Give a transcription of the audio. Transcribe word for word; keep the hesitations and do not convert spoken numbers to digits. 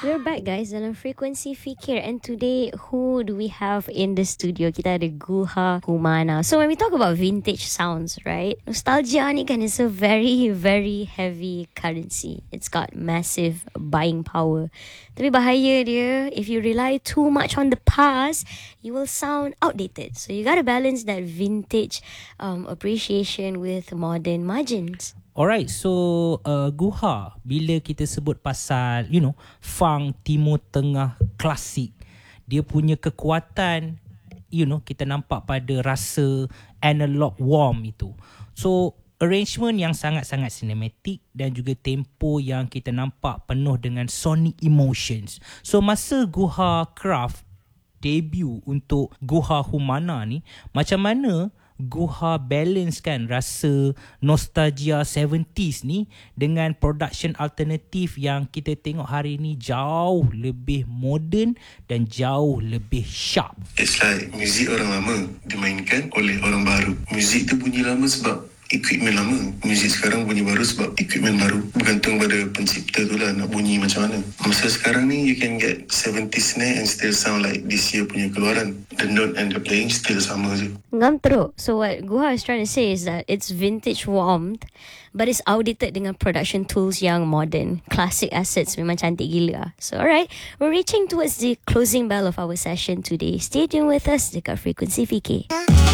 We're back, guys, dalam Frekuensi Fikir. And today, who do we have in the studio? Kita ada Guha Humana. So when we talk about vintage sounds, right? Nostalgia ni kan is a very, very heavy currency. It's got massive buying power. Tapi bahaya dia, if you rely too much on the past, you will sound outdated. So you gotta balance that vintage um, appreciation with modern margins. Alright, so uh, Guha, bila kita sebut pasal, you know, funk Timur Tengah klasik, dia punya kekuatan, you know, kita nampak pada rasa analog warm itu. So, arrangement yang sangat-sangat cinematic dan juga tempo yang kita nampak penuh dengan sonic emotions. So, masa Guha Craft debut untuk Guha Humana ni, macam mana Guha balance kan rasa nostalgia seventies ni dengan production alternatif yang kita tengok hari ni jauh lebih modern dan jauh lebih sharp. It's like muzik orang lama dimainkan oleh orang baru. Muzik tu bunyi lama sebab equipment lama. Muzik sekarang bunyi baru sebab equipment baru. Bergantung pada pencipta tu lah nak bunyi macam mana. Masa sekarang ni you can get seventies snare and still sound like this year punya keluaran. The note and the playing still sama je. Ngam teruk. So what Guha is trying to say is that it's vintage warmth, but it's outdated dengan production tools yang modern. Classic assets memang cantik gila. So alright, we're reaching towards the closing bell of our session today. Stay tuned with us dekat Frekuensi Fikir.